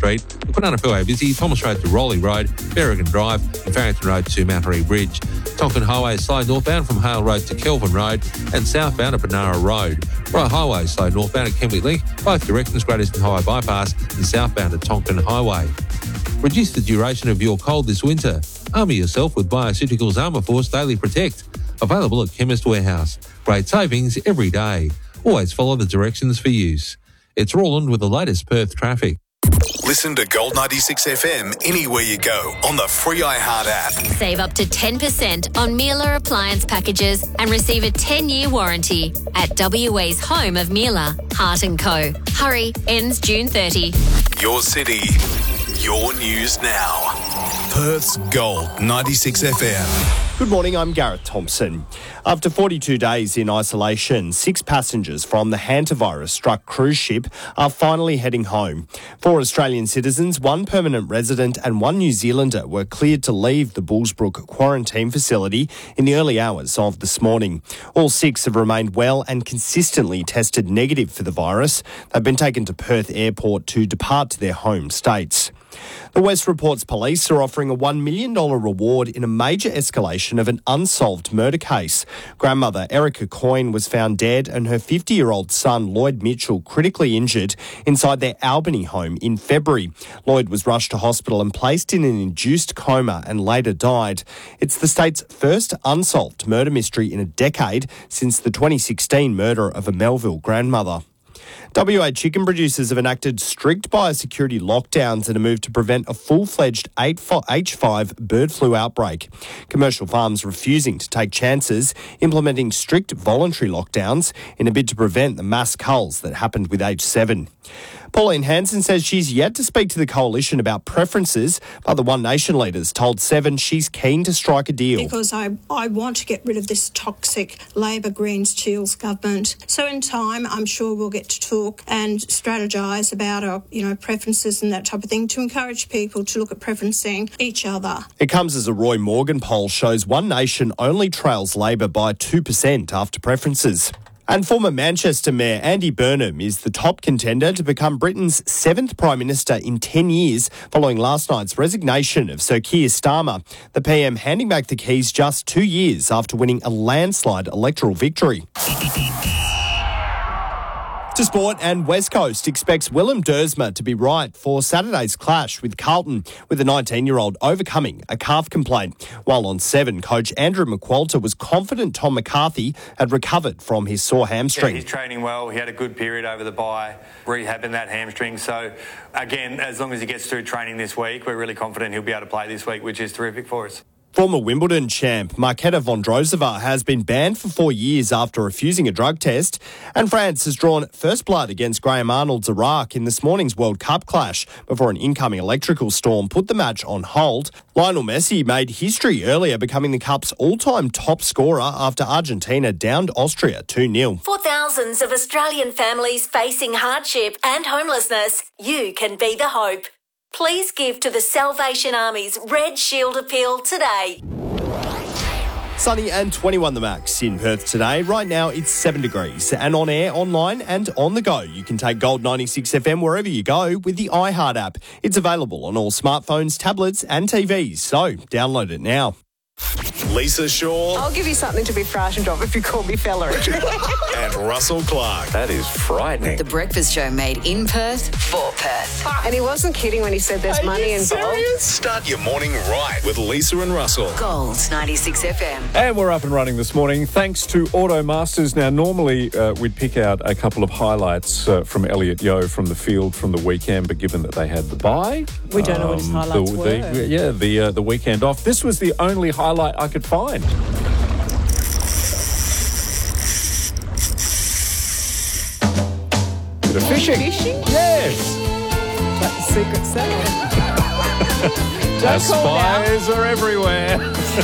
Street, the Quinana Freeway busy, Thomas Road to Rowley Road, Berrigan Drive and Farrington Road to Mattery Bridge. Tonkin Highway slow northbound from Hale Road to Kelvin Road and southbound at Benara Road. Royal Highway slow northbound at Kenway Link, both directions Great Eastern Highway bypass and southbound at Tonkin Highway. Reduce the duration of your cold this winter. Armour yourself with Bioceuticals Armour Force Daily Protect. Available at Chemist Warehouse. Great savings every day. Always follow the directions for use. It's Roland with the latest Perth traffic. Listen to Gold 96 FM anywhere you go on the free iHeart app. Save up to 10% on Miele appliance packages and receive a 10-year warranty at WA's home of Miele, Hart & Co. Hurry, ends June 30. Your city, your news now. Perth's Gold 96 FM. Good morning, I'm Gareth Thompson. After 42 days in isolation, 6 passengers from the hantavirus-struck cruise ship are finally heading home. 4 Australian citizens, 1 permanent resident and 1 New Zealander were cleared to leave the Bullsbrook quarantine facility in the early hours of this morning. All 6 have remained well and consistently tested negative for the virus. They've been taken to Perth Airport to depart to their home states. The West reports police are offering a $1 million reward in a major escalation of an unsolved murder case. Grandmother Erica Coyne was found dead and her 50-year-old son Lloyd Mitchell critically injured inside their Albany home in February. Lloyd was rushed to hospital and placed in an induced coma and later died. It's the state's first unsolved murder mystery in a decade since the 2016 murder of a Melville grandmother. WA chicken producers have enacted strict biosecurity lockdowns in a move to prevent a full-fledged H5 bird flu outbreak. Commercial farms refusing to take chances, implementing strict voluntary lockdowns in a bid to prevent the mass culls that happened with H7. Pauline Hanson says she's yet to speak to the coalition about preferences, but the One Nation leaders told Seven she's keen to strike a deal. Because I want to get rid of this toxic Labor Greens Teals government. So in time, I'm sure we'll get to talk and strategise about our, preferences and that type of thing to encourage people to look at preferencing each other. It comes as a Roy Morgan poll shows One Nation only trails Labor by 2% after preferences. And former Manchester Mayor Andy Burnham is the top contender to become Britain's 7th Prime Minister in 10 years following last night's resignation of Sir Keir Starmer, the PM handing back the keys just 2 years after winning a landslide electoral victory. To sport, and West Coast expects Willem Dersma to be right for Saturday's clash with Carlton, with the 19-year-old overcoming a calf complaint. While on 7, coach Andrew McQualter was confident Tom McCarthy had recovered from his sore hamstring. Yeah, he's training well. He had a good period over the bye, rehabbing that hamstring. So, again, as long as he gets through training this week, we're really confident he'll be able to play this week, which is terrific for us. Former Wimbledon champ Marketa Vondrousova has been banned for 4 years after refusing a drug test, and France has drawn first blood against Graham Arnold's Iraq in this morning's World Cup clash before an incoming electrical storm put the match on hold. Lionel Messi made history earlier, becoming the Cup's all-time top scorer after Argentina downed Austria 2-0. For thousands of Australian families facing hardship and homelessness, you can be the hope. Please give to the Salvation Army's Red Shield Appeal today. Sunny and 21 the max in Perth today. Right now it's 7 degrees. And on air, online and on the go, you can take Gold 96 FM wherever you go with the iHeart app. It's available on all smartphones, tablets and TVs. So download it now. Lisa Shaw. I'll give you something to be frightened of if you call me fella. And Russell Clark. That is frightening. The Breakfast Show made in Perth for Perth. And he wasn't kidding when he said there's money involved. Start your morning right with Lisa and Russell. Gold 96 FM. And we're up and running this morning thanks to Automasters. Now, normally we'd pick out a couple of highlights from Elliot Yeo from the field from the weekend, but given that they had the bye, we don't know what his highlights were. The weekend off. This was the only highlight I could find. Bit of fishing. Fishing? Yes. Like the Secret Service. Our spies are everywhere.